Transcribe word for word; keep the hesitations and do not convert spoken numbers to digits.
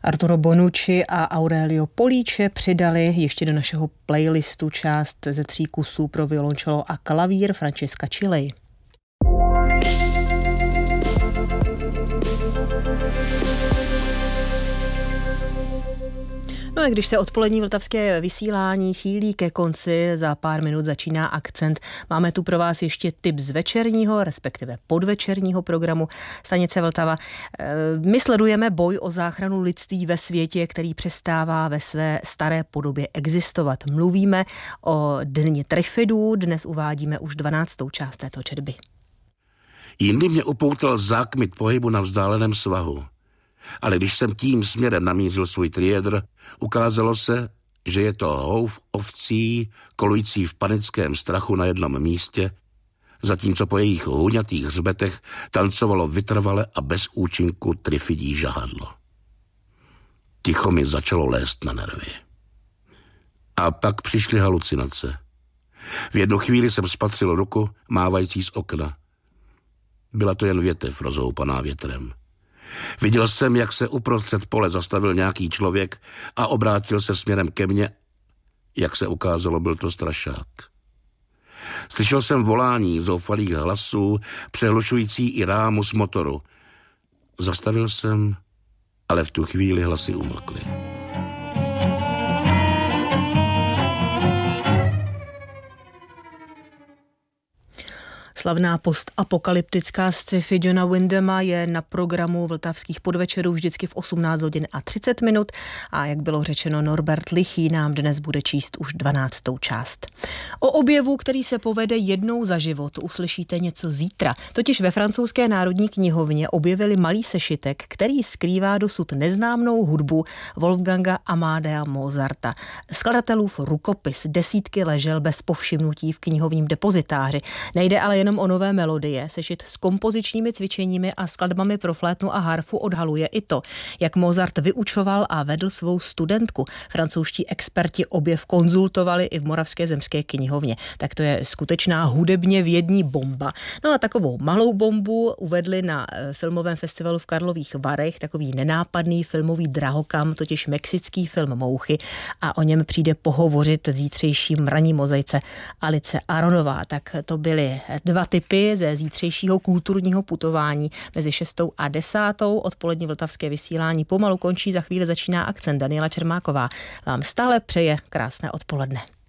Arturo Bonucci a Aurelio Políče přidali ještě do našeho playlistu část ze tří kusů pro violončelo a klavír Francesca Chilei. No a když se odpolední vltavské vysílání chýlí ke konci, za pár minut začíná Akcent. Máme tu pro vás ještě tip z večerního, respektive podvečerního programu Stanice Vltava. My sledujeme boj o záchranu lidství ve světě, který přestává ve své staré podobě existovat. Mluvíme o dni Trifidů, dnes uvádíme už dvanáctou část této četby. Jindy mě upoutal zákmit pohybu na vzdáleném svahu. Ale když jsem tím směrem namířil svůj triedr, ukázalo se, že je to hov ovcí, kolující v panickém strachu na jednom místě, zatímco po jejich huňatých hřbetech tancovalo vytrvale a bez účinku trifidí žahadlo. Ticho mi začalo lézt na nervy. A pak přišly halucinace. V jednu chvíli jsem spatřil ruku, mávající z okna. Byla to jen větev rozhoupaná větrem. Viděl jsem, jak se uprostřed pole zastavil nějaký člověk a obrátil se směrem ke mně. Jak se ukázalo, byl to strašák. Slyšel jsem volání zoufalých hlasů, přehlušující i rámus motoru. Zastavil jsem, ale v tu chvíli hlasy umlkly. Slavná postapokalyptická sci-fi Johna Wyndhama je na programu vltavských podvečerů vždycky v osmnáct hodin a třicet minut a jak bylo řečeno, Norbert Lichý nám dnes bude číst už dvanáctou část. O objevu, který se povede jednou za život, uslyšíte něco zítra. Totiž ve francouzské národní knihovně objevili malý sešitek, který skrývá dosud neznámou hudbu Wolfganga Amadea Mozarta. Skladatelův rukopis desítky ležel bez povšimnutí v knihovním depozitáři. Nejde ale jenom o nové melodie, sešit s kompozičními cvičeními a skladbami pro flétnu a harfu odhaluje i to, jak Mozart vyučoval a vedl svou studentku. Francouzští experti objev konzultovali i v Moravské zemské knihovně. Tak to je skutečná hudebně vědní bomba. No a takovou malou bombu uvedli na filmovém festivalu v Karlových Varech, takový nenápadný filmový drahokam, totiž mexický film Mouchy, a o něm přijde pohovořit v zítřejším ranní mozaice Alice Aronová. Tak to byly dva typy ze zítřejšího kulturního putování mezi šestou a desátou. Odpolední vltavské vysílání pomalu končí, za chvíli začíná Akcent. Daniela Čermáková vám stále přeje krásné odpoledne.